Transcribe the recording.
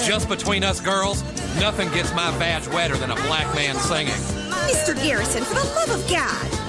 Just between us girls, nothing gets my badge wetter than a black man singing. Mr. Garrison, for the love of God.